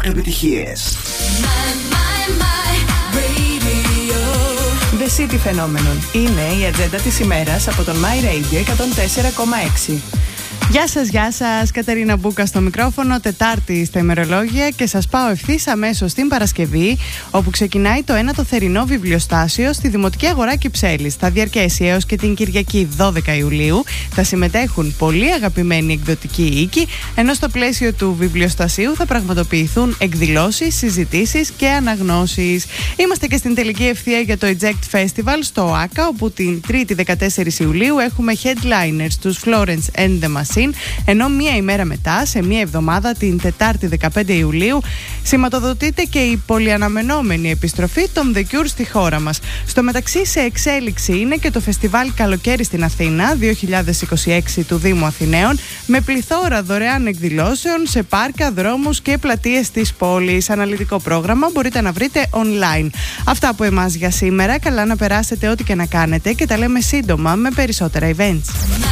επιτυχίες. The City Phenomenon είναι η ατζέντα της ημέρας από τον My Radio 104,6. Γεια σας, Κατερίνα Μπούκα στο μικρόφωνο, Τετάρτη στα ημερολόγια και σας πάω ευθύς αμέσως στην Παρασκευή, όπου ξεκινάει το ένατο θερινό βιβλιοστάσιο στη Δημοτική Αγορά Κυψέλης. Θα διαρκέσει έως και την Κυριακή 12 Ιουλίου. Θα συμμετέχουν πολύ αγαπημένοι εκδοτικοί οίκοι, ενώ στο πλαίσιο του βιβλιοστασίου θα πραγματοποιηθούν εκδηλώσεις, συζητήσεις και αναγνώσεις. Είμαστε και στην τελική ευθεία για το Eject Festival στο ΟΑΚΑ, όπου την 3η 14 Ιουλίου έχουμε headliners τους Florence and the Machine, ενώ μία ημέρα μετά, σε μία εβδομάδα, την Τετάρτη 15 Ιουλίου, σηματοδοτείται και η πολυαναμενόμενη επιστροφή των The Cure στη χώρα μας. Στο μεταξύ, σε εξέλιξη είναι και το φεστιβάλ Καλοκαίρι στην Αθήνα 2026 του Δήμου Αθηναίων, με πληθώρα δωρεάν εκδηλώσεων σε πάρκα, δρόμους και πλατείες της πόλης. Αναλυτικό πρόγραμμα μπορείτε να βρείτε online. Αυτά από εμάς για σήμερα. Καλά να περάσετε ό,τι και να κάνετε και τα λέμε σύντομα με περισσότερα events.